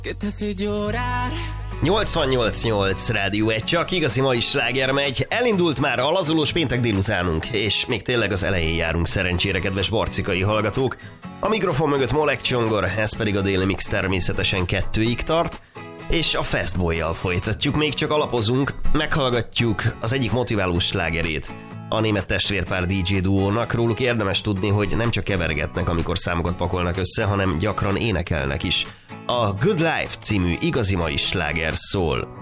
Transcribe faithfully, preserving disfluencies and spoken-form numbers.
nyolcvannyolc nyolc Rádió egy, csak igazi mai sláger megy. Elindult már a lazulós péntek délutánunk, és még tényleg az elején járunk szerencsére, kedves barcikai hallgatók. A mikrofon mögött Molek Csongor, ez pedig a Déli Mix természetesen kettőig tart, és a Fastboy-jal folytatjuk, még csak alapozunk, meghallgatjuk az egyik motiváló slágerét a német testvérpár dé dzsé duónak. Róluk érdemes tudni, hogy nem csak kevergetnek, amikor számokat pakolnak össze, hanem gyakran énekelnek is. A Good Life című igazi mai sláger szól.